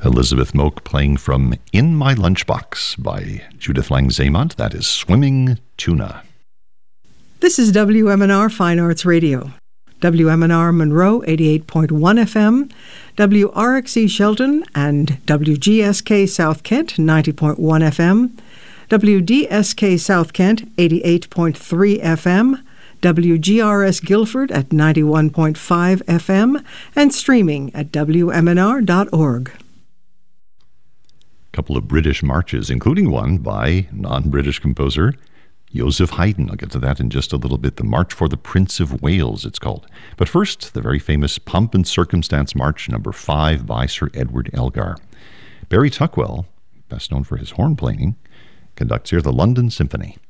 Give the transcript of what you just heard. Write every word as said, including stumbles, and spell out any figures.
Elizabeth Moak playing from In My Lunchbox by Judith Lang-Zamont. That is Swimming Tuna. This is W M N R Fine Arts Radio. W M N R Monroe, eighty-eight point one F M, W R X E Shelton and W G S K South Kent, ninety point one F M, W D S K South Kent, eighty-eight point three F M, W G R S Guilford at ninety-one point five F M, and streaming at W M N R dot org. A couple of British marches, including one by non-British composer Joseph Haydn. I'll get to that in just a little bit. The March for the Prince of Wales, it's called. But first, the very famous Pomp and Circumstance March, number five by Sir Edward Elgar. Barry Tuckwell, best known for his horn playing, conducts here the London Symphony.